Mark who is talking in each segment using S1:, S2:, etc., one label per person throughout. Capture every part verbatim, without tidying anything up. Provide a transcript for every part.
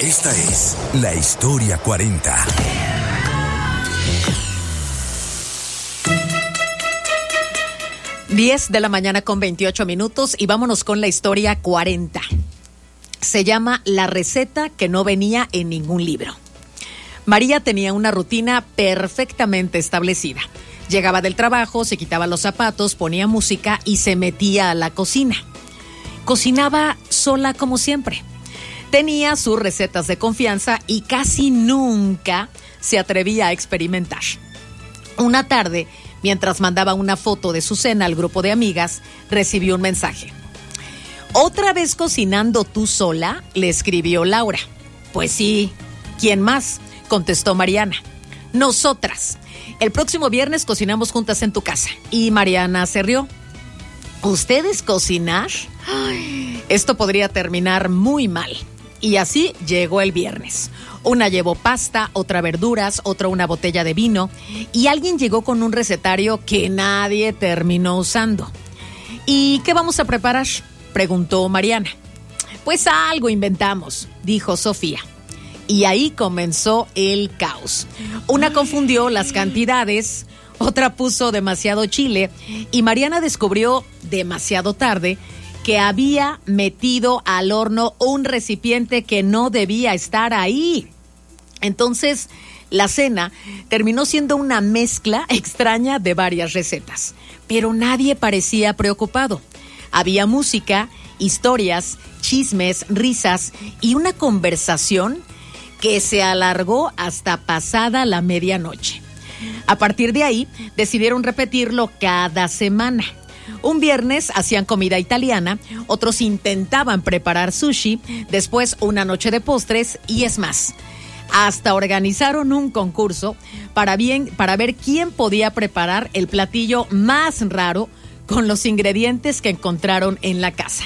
S1: Esta es la Historia cuarenta.
S2: diez de la mañana con veintiocho minutos y vámonos con la Historia cuarenta. Se llama La receta que no venía en ningún libro. María tenía una rutina perfectamente establecida. Llegaba del trabajo, se quitaba los zapatos, ponía música y se metía a la cocina. Cocinaba sola como siempre. Tenía sus recetas de confianza y casi nunca se atrevía a experimentar. Una tarde, mientras mandaba una foto de su cena al grupo de amigas, recibió un mensaje. ¿Otra vez cocinando tú sola?, le escribió Laura. Pues sí, ¿quién más?, contestó Mariana. Nosotras. El próximo viernes cocinamos juntas en tu casa. Y Mariana se rió. ¿Ustedes cocinar? Ay, esto podría terminar muy mal. Y así llegó el viernes. Una llevó pasta, otra verduras, otra una botella de vino. Y alguien llegó con un recetario que nadie terminó usando. ¿Y qué vamos a preparar?, preguntó Mariana. Pues algo inventamos, dijo Sofía. Y ahí comenzó el caos. Una confundió las cantidades, otra puso demasiado chile y Mariana descubrió demasiado tarde que había metido al horno un recipiente que no debía estar ahí. Entonces, la cena terminó siendo una mezcla extraña de varias recetas, pero nadie parecía preocupado. Había música, historias, chismes, risas y una conversación que se alargó hasta pasada la medianoche. A partir de ahí, decidieron repetirlo cada semana. Un viernes hacían comida italiana, otros intentaban preparar sushi, después una noche de postres y es más, hasta organizaron un concurso para, bien, para ver quién podía preparar el platillo más raro con los ingredientes que encontraron en la casa.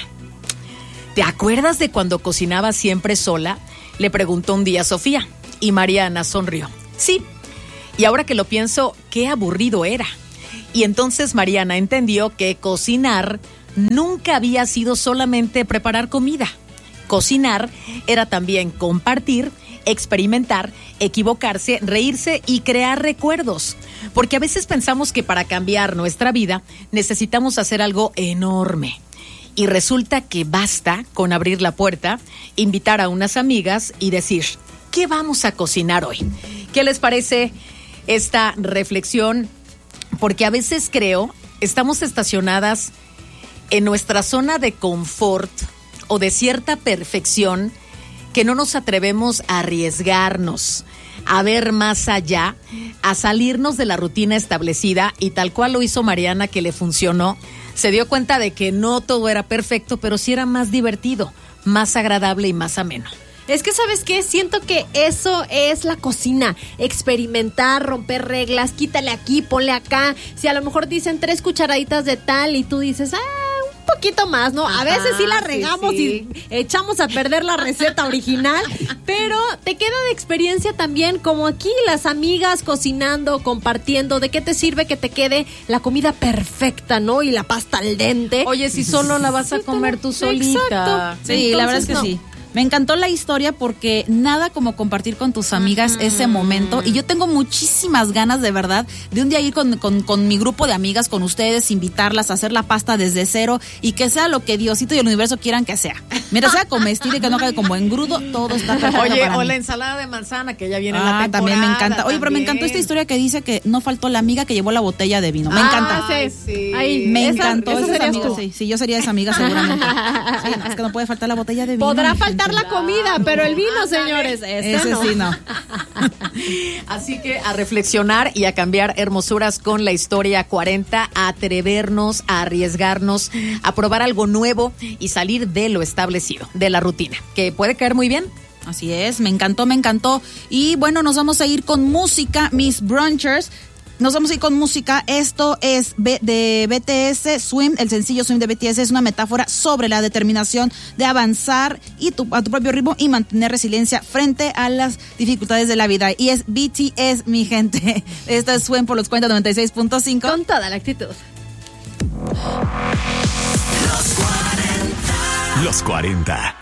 S2: ¿Te acuerdas de cuando cocinaba siempre sola?, le preguntó un día Sofía, y Mariana sonrió. Sí, y ahora que lo pienso, qué aburrido era. Y entonces Mariana entendió que cocinar nunca había sido solamente preparar comida. Cocinar era también compartir, experimentar, equivocarse, reírse y crear recuerdos. Porque a veces pensamos que para cambiar nuestra vida necesitamos hacer algo enorme. Y resulta que basta con abrir la puerta, invitar a unas amigas y decir, ¿qué vamos a cocinar hoy? ¿Qué les parece esta reflexión? Porque a veces creo, estamos estacionadas en nuestra zona de confort o de cierta perfección que no nos atrevemos a arriesgarnos, a ver más allá, a salirnos de la rutina establecida y tal cual lo hizo Mariana, que le funcionó. Se dio cuenta de que no todo era perfecto, pero sí era más divertido, más agradable y más ameno.
S3: Es que, ¿sabes qué? Siento que eso es la cocina. Experimentar, romper reglas, quítale aquí, ponle acá. Si a lo mejor dicen tres cucharaditas de tal y tú dices, ah, un poquito más, ¿no? A veces sí la regamos, sí, sí. Y echamos a perder la receta original, pero te queda de experiencia también, como aquí las amigas cocinando, compartiendo. ¿De qué te sirve que te quede la comida perfecta, no? Y la pasta al dente.
S2: Oye, si solo la vas a comer tú solita.
S3: Exacto.
S4: Sí,
S3: entonces,
S4: la verdad es que
S3: no.
S4: sí. Me encantó la historia porque nada como compartir con tus amigas uh-huh. ese momento. Y yo tengo muchísimas ganas, de verdad, de un día ir con, con, con mi grupo de amigas, con ustedes, invitarlas a hacer la pasta desde cero y que sea lo que Diosito y el universo quieran que sea. Mientras sea comestible y que no quede como engrudo, todo está perfecto.
S2: Oye,
S4: para
S2: o
S4: mí.
S2: la ensalada de manzana que ya viene
S4: ah,
S2: en la temporada.
S4: También me encanta. Oye,
S2: también.
S4: pero me encantó esta historia que dice que no faltó la amiga que llevó la botella de vino. Me
S2: ah,
S4: encanta.
S2: Sí, sí.
S3: Ahí,
S4: me
S3: esa,
S4: encantó
S3: esa
S4: esa amiga.
S3: tú.
S4: Sí, sí, yo sería esa amiga seguramente. Sí, es que no puede faltar la botella de vino.
S3: Podrá faltar la comida, pero el vino,
S2: Ándale.
S3: señores, ese,
S4: Ese
S3: no.
S4: sí, no.
S2: Así que a reflexionar y a cambiar hermosuras con la Historia cuarenta, a atrevernos, a arriesgarnos, a probar algo nuevo y salir de lo establecido, de la rutina, que puede caer muy bien.
S4: Así es, me encantó, me encantó. Y bueno, nos vamos a ir con música, mis brunchers. Nos vamos a ir con música. Esto es de B T S, Swim. El sencillo Swim de B T S es una metáfora sobre la determinación de avanzar y tu, a tu propio ritmo y mantener resiliencia frente a las dificultades de la vida. Y es B T S, mi gente. Esto es Swim por los cuarenta noventa y seis punto cinco.
S3: Con toda la actitud.
S1: Los cuarenta.